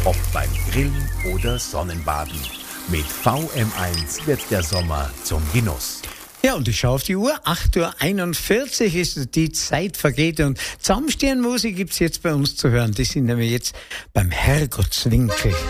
ob beim Grillen oder Sonnenbaden. Mit VM1 wird der Sommer zum Genuss. Ja, und ich schaue auf die Uhr. 8:41 Uhr ist die Zeit vergeht. Und Zusammenstehen Musik gibt's jetzt bei uns zu hören. Die sind nämlich jetzt beim Herrgottswinkel.